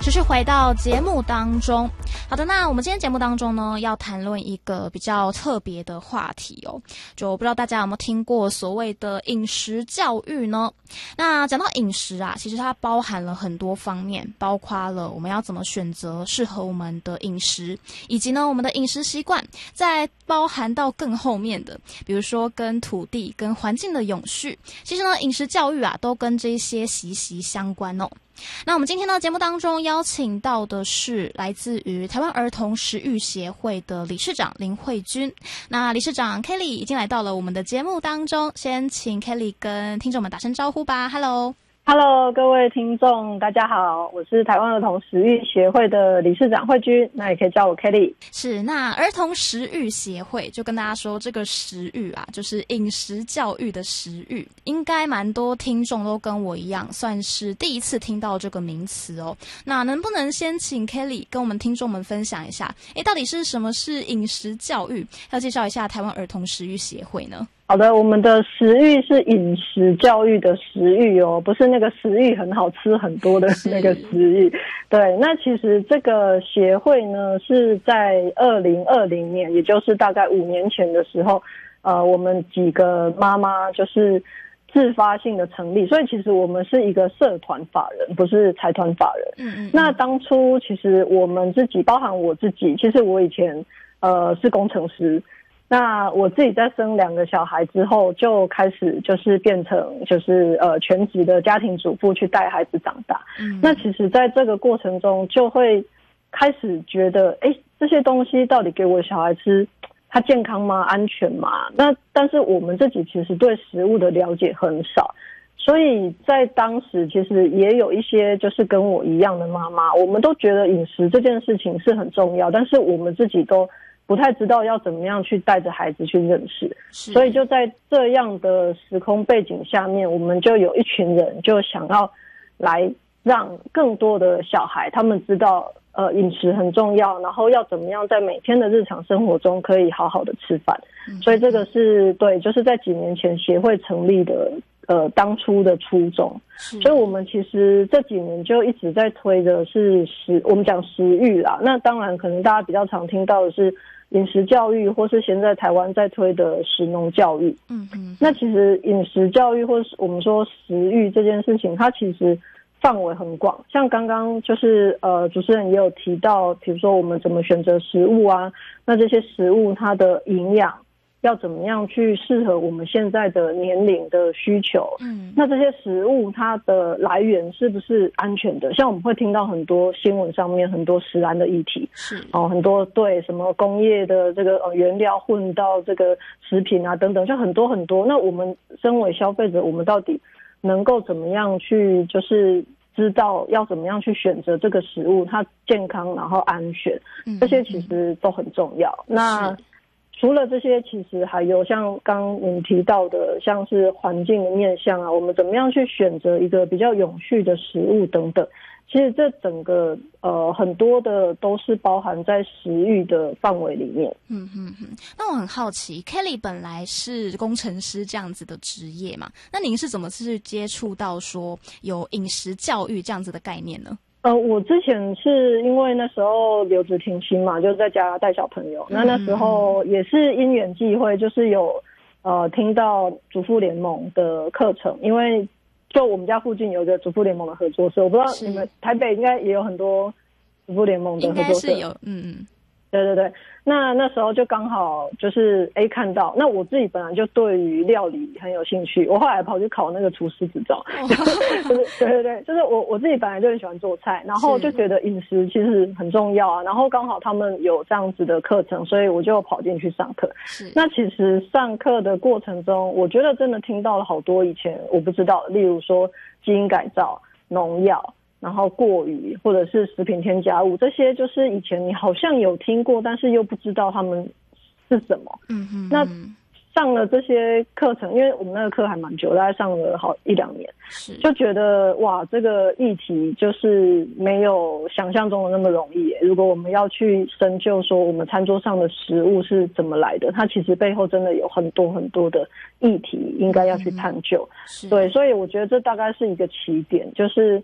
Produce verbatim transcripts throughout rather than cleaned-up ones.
持续回到节目当中。好的，那我们今天节目当中呢，要谈论一个比较特别的话题哦，就不知道大家有没有听过所谓的饮食教育呢？那讲到饮食啊，其实它包含了很多方面，包括了我们要怎么选择适合我们的饮食，以及呢我们的饮食习惯，再包含到更后面的，比如说跟土地、跟环境的永续。其实呢，饮食教育啊，都跟这些息息相关哦。那我们今天呢节目当中邀请到的是来自于台湾儿童食育协会的理事长林慧君。那理事长 Kelly 已经来到了我们的节目当中，先请 Kelly 跟听众们打声招呼吧。 Hello Hello， 各位听众，大家好，我是台湾儿童食育协会的理事长慧君，那也可以叫我 Kelly。 是，那儿童食育协会就跟大家说，这个食育啊，就是饮食教育的食育，应该蛮多听众都跟我一样，算是第一次听到这个名词哦。那能不能先请 Kelly 跟我们听众们分享一下，诶，到底是什么是饮食教育？要介绍一下台湾儿童食育协会呢？ 好的，我们的食育是饮食教育的食育哦，不是那个食欲很好吃很多的那个食欲。对，那其实这个协会呢是在二零二零年，也就是大概五年前的时候，呃，我们几个妈妈就是自发性的成立，所以其实我们是一个社团法人，不是财团法人。嗯嗯。那当初其实我们自己，包含我自己，其实我以前呃是工程师。那我自己在生两个小孩之后，就开始就是变成就是呃全职的家庭主妇去带孩子长大。嗯，那其实在这个过程中，就会开始觉得，哎，这些东西到底给我小孩吃，它健康吗？安全吗？那但是我们自己其实对食物的了解很少，所以在当时其实也有一些就是跟我一样的妈妈，我们都觉得饮食这件事情是很重要，但是我们自己都不太知道要怎么样去带着孩子去认识，所以就在这样的时空背景下面，我们就有一群人就想要来让更多的小孩他们知道呃饮食很重要，然后要怎么样在每天的日常生活中可以好好的吃饭。嗯，所以这个是对，就是在几年前协会成立的呃当初的初衷。所以我们其实这几年就一直在推的是食，我们讲食育啦，那当然可能大家比较常听到的是饮食教育，或是现在台湾在推的食农教育。嗯嗯。那其实饮食教育或是我们说食育这件事情，它其实范围很广。像刚刚就是呃主持人也有提到，比如说我们怎么选择食物啊，那这些食物它的营养要怎么样去适合我们现在的年龄的需求？嗯，那这些食物它的来源是不是安全的？像我们会听到很多新闻上面很多食安的议题，是哦，很多对什么工业的这个呃原料混到这个食品啊等等，就很多很多。那我们身为消费者，我们到底能够怎么样去就是知道要怎么样去选择这个食物，它健康然后安全，这些其实都很重要。那除了这些，其实还有像刚您提到的，像是环境的面向啊，我们怎么样去选择一个比较永续的食物等等。其实这整个呃很多的都是包含在食育的范围里面。 嗯嗯嗯。那我很好奇 ，Kelly 本来是工程师这样子的职业嘛？那您是怎么去接触到说有饮食教育这样子的概念呢？ 呃，我之前是因为那时候留职停薪嘛，就在家带小朋友。那那时候也是因缘际会，就是有呃听到主妇联盟的课程，因为就我们家附近有一个主妇联盟的合作社，我不知道你们台北应该也有很多主妇联盟的合作社。 应该是有，嗯嗯。 对对对，那那时候就刚好就是哎看到，那我自己本来就对于料理很有兴趣，我后来跑去考那个厨师执照，哦、就是对对对，就是我我自己本来就很喜欢做菜，然后就觉得饮食其实很重要啊，然后刚好他们有这样子的课程，所以我就跑进去上课。是，那其实上课的过程中，我觉得真的听到了好多以前我不知道，例如说基因改造、农药。然后过于或者是食品添加物，这些就是以前你好像有听过，但是又不知道他们是什么。嗯嗯。那上了这些课程，因为我们那个课还蛮久，大概上了好一两年，是就觉得哇，这个议题就是没有想象中的那么容易耶。如果我们要去深究说我们餐桌上的食物是怎么来的，它其实背后真的有很多很多的议题应该要去探究。嗯、对，所以我觉得这大概是一个起点，就是。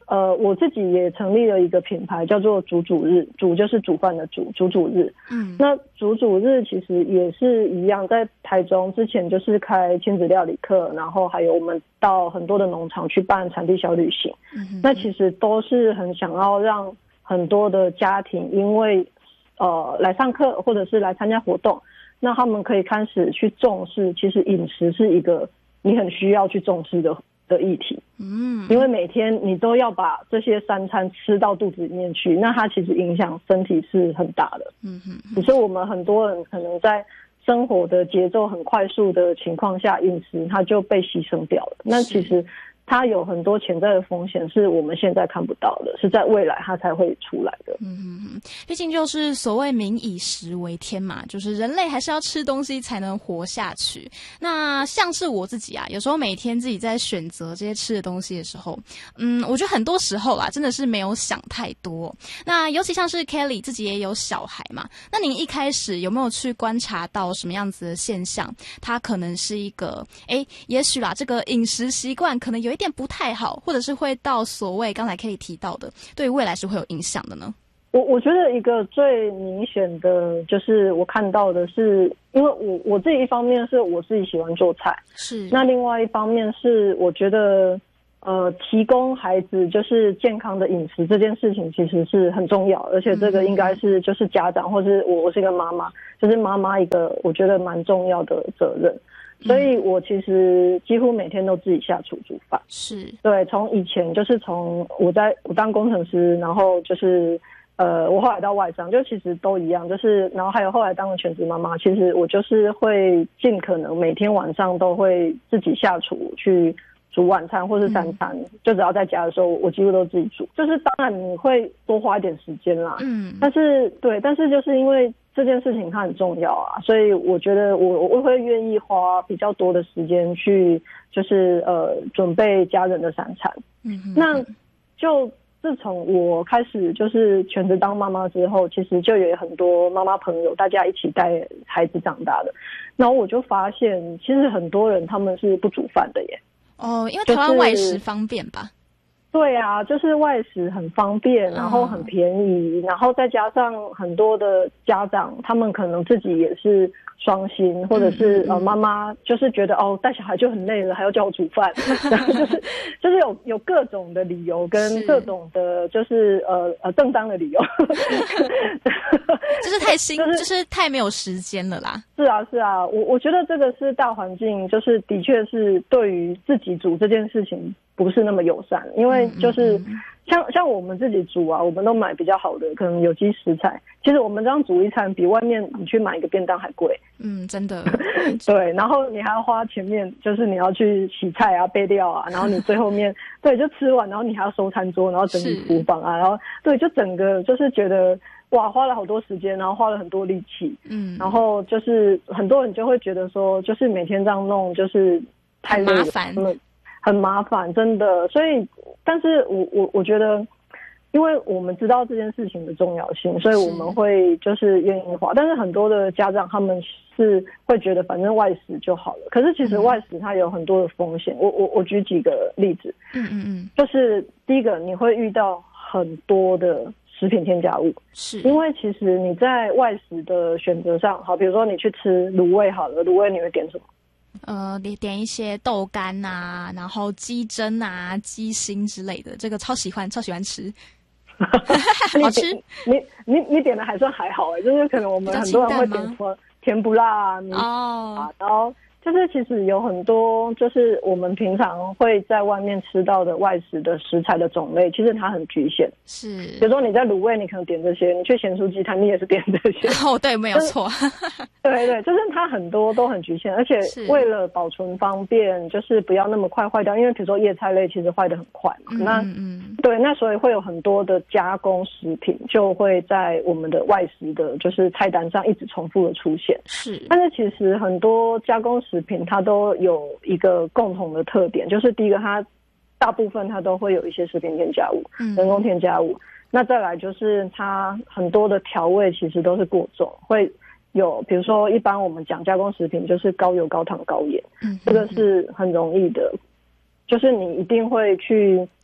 呃，我自己也成立了一个品牌，叫做煮煮日，煮就是煮饭的煮，煮煮日。嗯，那煮煮日其实也是一样，在台中之前就是开亲子料理课，然后还有我们到很多的农场去办产地小旅行。嗯，那其实都是很想要让很多的家庭，因为呃来上课或者是来参加活动，那他们可以开始去重视，其实饮食是一个你很需要去重视的的议题。嗯，因为每天你都要把这些三餐吃到肚子里面去，那它其实影响身体是很大的。嗯哼，只是我们很多人可能在生活的节奏很快速的情况下，饮食它就被牺牲掉了。那其实它有很多潜在的风险是我们现在看不到的，是在未来它才会出来的。 嗯嗯嗯，毕竟就是所谓民以食为天嘛，就是人类还是要吃东西才能活下去。那像是我自己啊，有时候每天自己在选择这些吃的东西的时候，嗯，我觉得很多时候啦，真的是没有想太多。那尤其像是 Kelly 自己也有小孩嘛，那您一开始有没有去观察到什么样子的现象？它可能是一个，诶，也许啦，这个饮食习惯可能有一点不太好，或者是会到所谓刚才 Kelly 提到的，对未来是会有影响的呢？ 我我觉得一个最明显的就是我看到的是，因为我我自己一方面是我自己喜欢做菜，是那另外一方面是我觉得呃提供孩子就是健康的饮食这件事情其实是很重要，而且这个应该是就是家长或是我我是一个妈妈，就是妈妈一个我觉得蛮重要的责任。所以我其实几乎每天都自己下厨煮饭，是对。从以前就是从我在我当工程师，然后就是呃，我后来到外商，就其实都一样，就是然后还有后来当了全职妈妈，其实我就是会尽可能每天晚上都会自己下厨去煮晚餐或是三餐，嗯、就只要在家的时候，我几乎都自己煮。就是当然你会多花一点时间啦，嗯，但是对，但是就是因为这件事情它很重要啊，所以我觉得我我会愿意花比较多的时间去，就是呃准备家人的三餐。嗯，那就自从我开始就是全职当妈妈之后，其实就有很多妈妈朋友，大家一起带孩子长大的。然后我就发现，其实很多人他们是不煮饭的耶。 哦，因为台湾外食方便吧？就是对啊，就是外食很方便，然后很便宜，嗯、然后再加上很多的家长，他们可能自己也是双薪，或者是、嗯、呃妈妈就是觉得哦带小孩就很累了，还要叫我煮饭，然后就是就是有有各种的理由跟各种的，就是呃呃正当的理由， 就是太辛，就是、就是太没有时间了啦。 是啊是啊，我我觉得这个是大环境，就是的确是对于自己煮这件事情不是那么友善，因为就是像像我们自己煮啊，我们都买比较好的，可能有机食材。其实我们这样煮一餐，比外面你去买一个便当还贵。 嗯，真的。 对，然后你还要花前面，就是你要去洗菜啊、备料啊，然后你最后面对就吃完，然后你还要收餐桌，然后整理厨房啊，然后对，就整个就是觉得哇，花了好多时间，然后花了很多力气。嗯，然后就是很多人就会觉得说，就是每天这样弄，就是太累了， 麻烦。 很麻烦，真的。所以，但是我我我觉得，因为我们知道这件事情的重要性，所以我们会就是愿意花。但是很多的家长他们是会觉得反正外食就好了。可是其实外食它有很多的风险。我我我举几个例子。嗯嗯嗯。就是第一个，你会遇到很多的食品添加物，是因为其实你在外食的选择上，好，比如说你去吃卤味好了，卤味你会点什么？ 呃，你点一些豆干啊，然后鸡胗啊、鸡心之类的，这个超喜欢，超喜欢吃，好吃。 你你你点的还算还好哎、欸，就是可能我们很多人会点什么甜不辣啊、米啊，然后就是其实有很多就是我们平常会在外面吃到的外食的食材的种类，其实它很局限。是，比如说你在卤味，你可能点这些；你去咸酥鸡摊，你也是点这些。 哦，对，没有错。 对对，就是它很多都很局限，而且为了保存方便，就是不要那么快坏掉。因为比如说叶菜类其实坏得很快嘛，嗯、那嗯对，那所以会有很多的加工食品就会在我们的外食的，就是菜单上一直重复的出现。是，但是其实很多加工食品它都有一个共同的特点，就是第一个它大部分它都会有一些食品添加物、嗯、人工添加物。那再来就是它很多的调味其实都是过重，会有比如说一般我们讲加工食品就是高油高糖高盐，嗯，这个是很容易的，就是你一定会去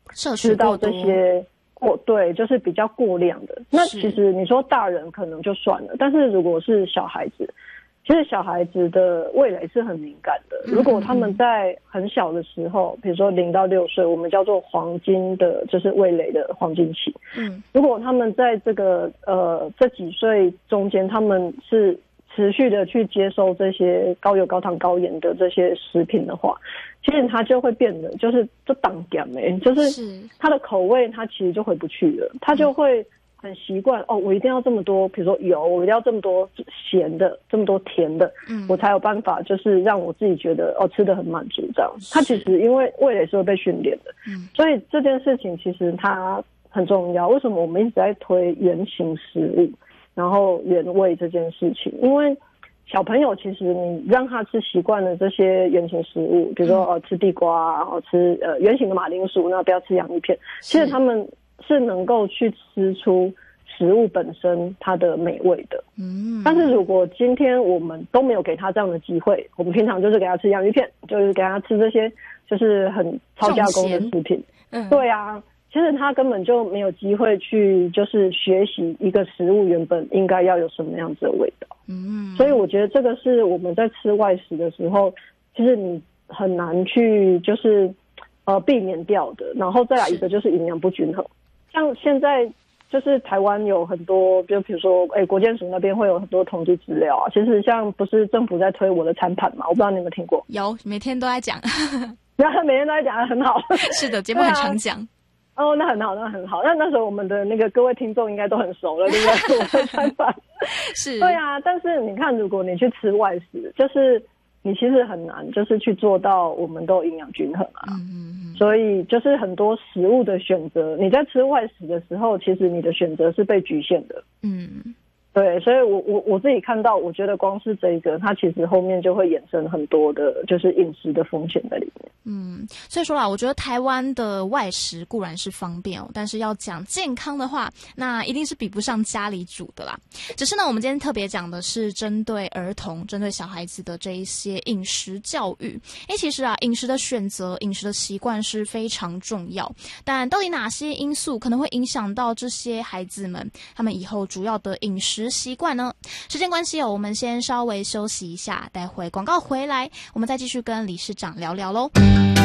吃到这些过对，就是比较过量的。那其实你说大人可能就算了，但是如果是小孩子，其实小孩子的味蕾是很敏感的。如果他们在很小的时候，比如说零到六岁，我们叫做黄金的，就是味蕾的黄金期。嗯，如果他们在这个呃这几岁中间，他们是持续的去接收这些高油、高糖、高盐的这些食品的话，其实它就会变得就是就当干没，就是它的口味它其实就回不去了，它就会很习惯哦，我一定要这么多，比如说油，我一定要这么多咸的，这么多甜的，嗯，我才有办法就是让我自己觉得哦吃得很满足这样。它其实因为味蕾是会被训练的，嗯，所以这件事情其实它很重要。为什么我们一直在推原型食物，然后原味这件事情？因为小朋友其实你让他吃习惯了这些原型食物，比如说呃吃地瓜，然后吃呃圆形的马铃薯，那不要吃洋芋片，其实他们是能够去吃出食物本身它的美味的。嗯，但是如果今天我们都没有给他这样的机会，我们平常就是给他吃洋芋片，就是给他吃这些就是很超加工的食品，嗯，对啊，其实他根本就没有机会去就是学习一个食物原本应该要有什么样子的味道。嗯，所以我觉得这个是我们在吃外食的时候，其实你很难去就是呃避免掉的。然后再来一个就是营养不均衡。像现在就是台湾有很多，就比如说，哎、欸，国健署那边会有很多统计资料啊。其实像不是政府在推我的餐盘嘛，我不知道你有没有听过？ 有，每天都在讲， 然后每天都在讲，很好。 是的，节目很常讲。 哦，那很好，那很好。那那时候我们的那个各位听众应该都很熟了，对不对？我的餐盘是， 对啊。但是你看，如果你去吃外食，就是你其实很难，就是去做到我们都营养均衡啊。嗯嗯嗯。所以就是很多食物的选择，你在吃外食的时候，其实你的选择是被局限的。嗯。对，所以我我我自己看到，我觉得光是这个，它其实后面就会衍生很多的，就是饮食的风险在里面。 嗯，所以说啦，我觉得台湾的外食固然是方便哦，但是要讲健康的话，那一定是比不上家里煮的啦。只是呢，我们今天特别讲的是针对儿童、针对小孩子的这一些饮食教育。诶，其实啊，饮食的选择、饮食的习惯是非常重要，但到底哪些因素可能会影响到这些孩子们他们以后主要的饮食习惯呢？时间关系哦，我们先稍微休息一下，待会广告回来，我们再继续跟理事长聊聊咯。